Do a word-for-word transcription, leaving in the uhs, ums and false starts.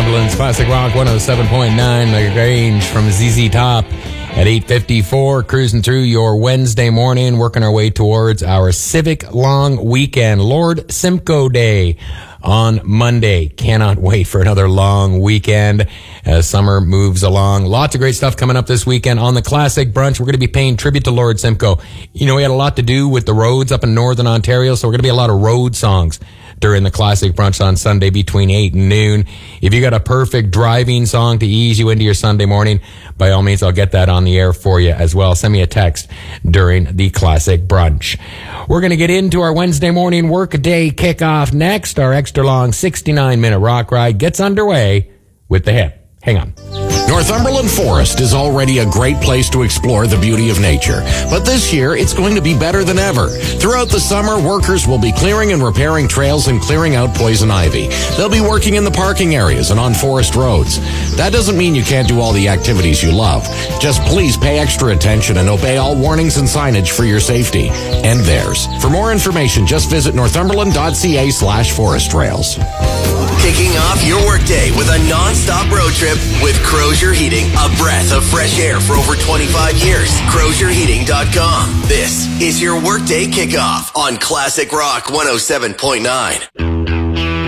Northumberland's Classic Rock one oh seven point nine, The Grange from Z Z Top at eight fifty-four, cruising through your Wednesday morning, working our way towards our Civic Long Weekend. Lord Simcoe Day on Monday. Cannot wait for another long weekend as summer moves along. Lots of great stuff coming up this weekend on the Classic Brunch. We're going to be paying tribute to Lord Simcoe. You know, he had a lot to do with the roads up in northern Ontario, so we're going to be a lot of road songs during the Classic Brunch on Sunday between eight and noon. If you got a perfect driving song to ease you into your Sunday morning, by all means, I'll get that on the air for you as well. Send me a text during the Classic Brunch. We're going to get into our Wednesday morning workday kickoff next. Our extra long sixty-nine minute rock ride gets underway with the hip. Hang on. Northumberland Forest is already a great place to explore the beauty of nature, but this year it's going to be better than ever. Throughout the summer, workers will be clearing and repairing trails and clearing out poison ivy. They'll be working in the parking areas and on forest roads. That doesn't mean you can't do all the activities you love. Just please pay extra attention and obey all warnings and signage for your safety and theirs. For more information, just visit northumberland.ca slash forest trails. Kicking off your workday with a non-stop road trip with Crozier Heating. A breath of fresh air for over twenty-five years. Crozier Heating dot com. This is your workday kickoff on Classic Rock one oh seven point nine.